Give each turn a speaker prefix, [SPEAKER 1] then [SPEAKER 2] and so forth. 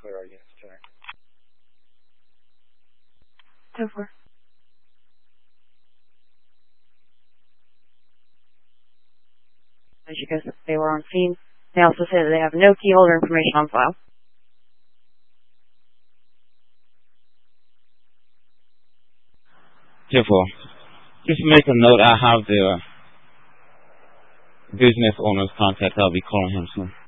[SPEAKER 1] clear our units tonight.
[SPEAKER 2] 10-4. Because they were on scene. They also say that they have no key holder information on file.
[SPEAKER 3] Therefore, just make a note. I have the business owner's contact. I'll be calling him soon.